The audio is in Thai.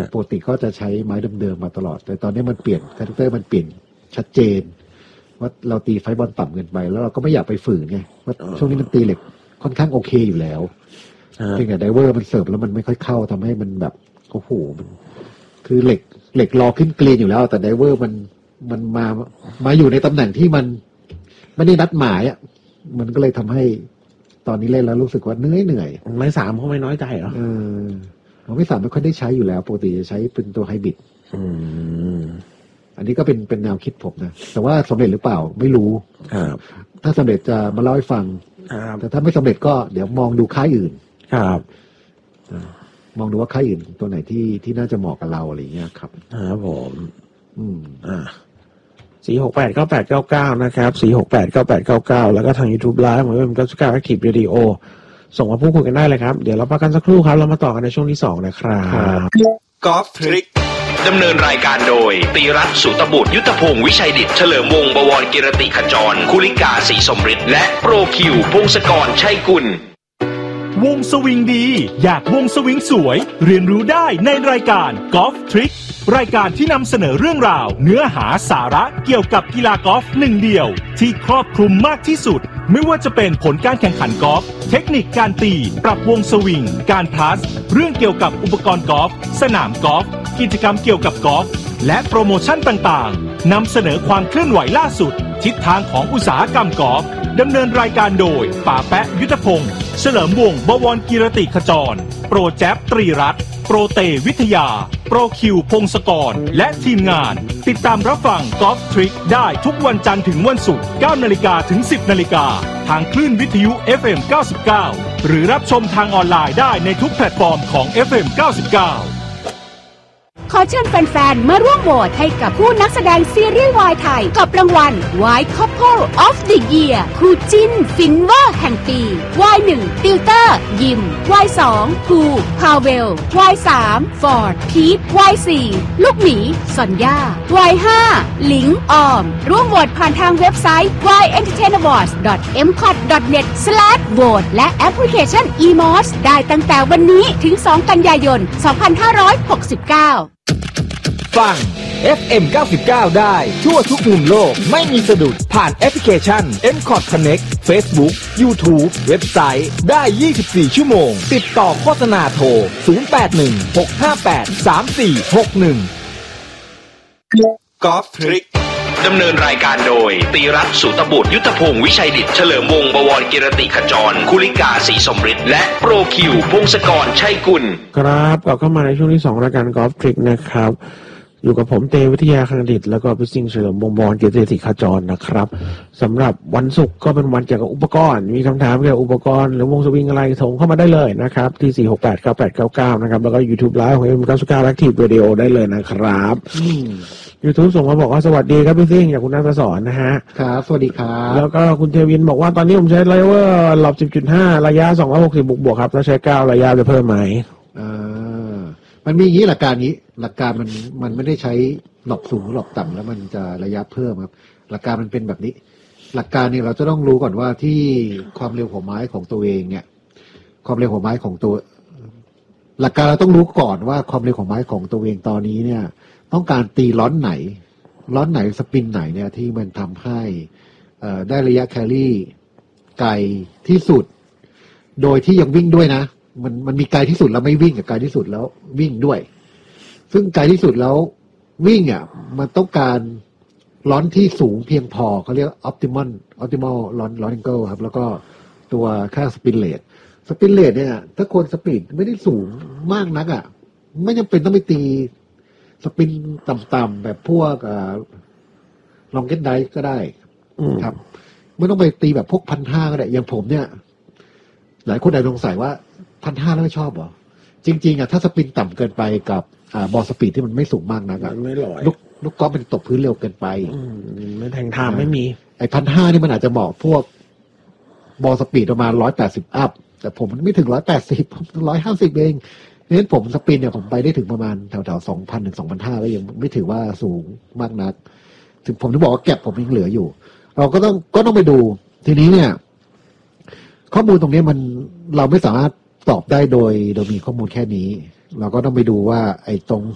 ปกติก็จะใช้ไม้เดิมๆมาตลอดแต่ตอนนี้มันเปลี่ยนคาแรคเตอร์มันเปลี่ยนชัดเจนว่าเราตีไฟบอลต่ำเกินไปแล้วเราก็ไม่อยากไปฝืนไงว่าช่วงนี้มันตีเหล็กค่อนข้างโอเคอยู่แล้วเพียงแต่ไดเวอร์มันเสิร์ฟแล้วมันไม่ค่อยเข้าทำให้มันแบบโอ้โหมันคือเหล็กรอขึ้นกรีนอยู่แล้วแต่ไดเวอร์มันมาอยู่ในตำแหน่งที่มันไม่ได้นัดหมายอ่ะมันก็เลยทำให้ตอนนี้เล่นแล้วรู้สึกว่าเหนื่อยไม่สามเขาไม่น้อยใจเหรอผมไม่สามไม่ค่อยได้ใช้อยู่แล้วปกติจะใช้เป็นตัวไฮบริดอันนี้ก็เป็นแนวคิดผมนะแต่ว่าสำเร็จหรือเปล่าไม่รู้ถ้าสำเร็จจะมาเล่าให้ฟังแต่ถ้าไม่สำเร็จก็เดี๋ยวมองดูค่ายอื่นครับมองดูว่าค่ายอื่นตัวไหนที่น่าจะเหมาะกับเราอะไรอย่างเงี้ยครับครับผม4689899นะครับ4689899แล้วก็ทาง YouTube Live ของFM99 Active Radio ส่งมาพูดคุยกันได้เลยครับเดี๋ยวเราพักกันสักครู่ครับเรามาต่อกันในช่วงที่2นะครับกอล์ฟทริกดำเนินรายการโดยตีรัตน์สุตบุตรยุทธพงศ์วิชัยดิษฐ์เฉลิมวงศ์บวรกิรติขจรคุลิกาศรีสมฤทธิ์และโปรคิวพงศกรชัยกุลวงสวิงดีอยากวงสวิงสวยเรียนรู้ได้ในรายการกอล์ฟทริกรายการที่นำเสนอเรื่องราวเนื้อหาสาระเกี่ยวกับกีฬากอล์ฟหนึ่งเดียวที่ครอบคลุมมากที่สุดไม่ว่าจะเป็นผลการแข่งขันกอล์ฟเทคนิคการตีปรับวงสวิงการพลัสเรื่องเกี่ยวกับอุปกรณ์กอล์ฟสนามกอล์ฟกิจกรรมเกี่ยวกับกอล์ฟและโปรโมชั่นต่างๆนำเสนอความเคลื่อนไหวล่าสุดทิศทางของอุตสาหกรรมกอล์ฟดำเนินรายการโดยป๋าแปะยุทธพงศ์เฉลิมวงศ์บวรกิรติขจรโปรแจ๊บตรีรัตน์โปรเตวิทยาโปรคิวพงศกรและทีมงานติดตามรับฟังกอล์ฟทริกได้ทุกวันจันทร์ถึงวันศุกร์ 9 นาฬิกาถึง 10 นาฬิกาทางคลื่นวิทยุ FM 99หรือรับชมทางออนไลน์ได้ในทุกแพลตฟอร์มของ FM 99 ขอเชิญแฟนๆมาร่วมโหวตให้กับผู้นักแสดงซีรีส์วายไทยกับรางวัล Y Couple of the Year คู่จิ้นฟินเวอร์แห่งปี Y1 ติวเตอร์ยิม Y2 ภูพาเวล Y3 ฟอร์ดพีท Y4 ลูกหมีซอนย่า Y5 หลิงออมร่วมโหวตผ่านทางเว็บไซต์ yentertainawards.mcot.net/vote และแอปพลิเคชัน eMOS ได้ตั้งแต่วันนี้ถึง 2 กันยายน 2569 ฟัง FM 99ได้ทั่วทุกมุมโลกไม่มีสะดุดผ่านแอปพลิเคชัน MCOT Connect Facebook YouTube เว็บไซต์ได้24ชั่วโมงติดต่อโฆษณาโทร0816583461 กอล์ฟทริกดำเนินรายการโดยตีรัตน์สุตบุตรยุทธพงศ์วิชัยดิษฐ์เฉลิมวงศ์บวรกิรติขจรคุลิกาศรีสมฤทธิ์และโปรคิวพงศกรชัยกุลครับกลับเข้ามาในช่วงที่2รายการกอล์ฟทริกนะครับอยู่กับผมเตวิทยาคณดิษฐ์แล้วก็พิสิงห์เฉลิมวงศ์บวรกิรติขจรนะครับสำหรับวันศุกร์ก็เป็นวันเกี่ยวกับอุปกรณ์มีคำถามเกี่ยวกับอุปกรณ์หรือวงสวิงอะไรส่งเข้ามาได้เลยนะครับที่4689899นะครับแล้วก็ YouTube Live ของ FM99 Active Radio ได้เลยนะครับYouTube ส่งมาบอกว่าสวัสดีครับพี่ซิ่งจากคุณนัทสอนนะฮะครับสวัสดีครับแล้วก็คุณเทวินบอกว่าตอนนี้ผมใช้ไลเวอร์หลบ 10.5 ระยะ260บวกๆครับแล้วใช้9ระยะจะเพิ่มไหมมันมีอย่างนี้หลักการมันไม่ได้ใช้หลบสูงหลบต่ำแล้วมันจะระยะเพิ่มครับหลักการมันเป็นแบบนี้หลักการนี่เราจะต้องรู้ก่อนว่าที่ความเร็วของไม้ของตัวเองเนี่ยความเร็วของไม้ของตัวหลักการเราต้องรู้ก่อนว่าความเร็วของไม้ของตัวเองตอนนี้เนี่ยต้องการตีล้อนไหนสปินไหนเนี่ยที่มันทำให้ได้ระยะแครี่ไกลที่สุดโดยที่ยังวิ่งด้วยนะมันมีไกลที่สุดแล้วไม่วิ่งกับไกลที่สุดแล้ววิ่งด้วยซึ่งไกลที่สุดแล้ววิ่งอ่ะมันต้องการล้อนที่สูงเพียงพอเขาเรียก optimal ล้อน angle ครับแล้วก็ตัวค่าสปินเรทเนี่ยถ้าคนสปีดไม่ได้สูงมากนักอ่ะไม่จำเป็นต้องไปตีสปินต่ำๆแบบพวกลองเก็ตไดฟ์ก็ได้ครับไม่ต้องไปตีแบบพวก 1,500 ก็ได้อย่างผมเนี่ยหลายคนอาจสงสัยว่า 1,500 แล้วไม่ชอบเหรอจริงๆอ่ะถ้าสปินต่ำเกินไปกับบอลสปีดที่มันไม่สูงมากนักไม่ลอยลูกกอล์ฟมันตกพื้นเร็วเกินไปไม่แทงทางไม่มีไอ้ 1,500 นี่มันอาจจะเหมาะพวกบอลสปีดประมาณ180อัพแต่ผมมันไม่ถึง180ผม150เองเพราะฉะนั้นผมสปินเนี่ยผมไปได้ถึงประมาณแถวๆ 2,000 ถึง 2,500 แล้วยังไม่ถือว่าสูงมากนักถึงผมถึงบอกว่าแก็บผมยังเหลืออยู่เราก็ต้องไปดูทีนี้เนี่ยข้อมูลตรงนี้เราไม่สามารถตอบได้โดยมีข้อมูลแค่นี้เราก็ต้องไปดูว่าไอ้ตรง